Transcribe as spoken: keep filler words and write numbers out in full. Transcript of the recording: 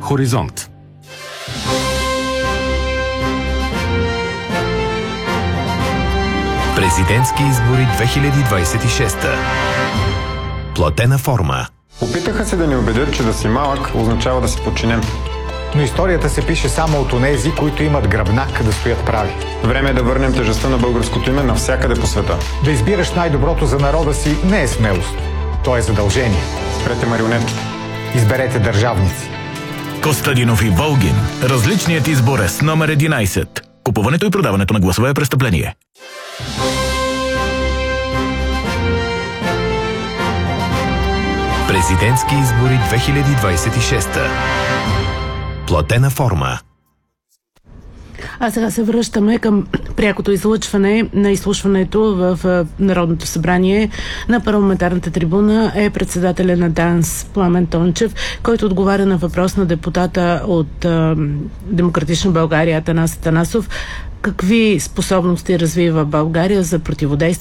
Хоризонт. Президентски избори две хиляди двадесет и шеста. Платена форма. Опитаха се да ни убедят, че да си малък означава да си подчинен. Но историята се пише само от онези, които имат гръбнак да стоят прави. Време е да върнем тежестта на българското име навсякъде по света. Да избираш най-доброто за народа си не е смелост. То е задължение. Спрете марионетки. Изберете държавници. Костадинов и Волгин. Различният избор е с номер единадесет. Купуването и продаването на гласове е престъпление. Президентски избори две хиляди двадесет и шеста. Платена форма. А сега се връщаме към прякото излъчване на изслушването в Народното събрание. На парламентарната трибуна е председателя на ДАНС Пламен Тончев, който отговаря на въпрос на депутата от а, Демократична България Атанас Атанасов. Какви способности развива България за противодействие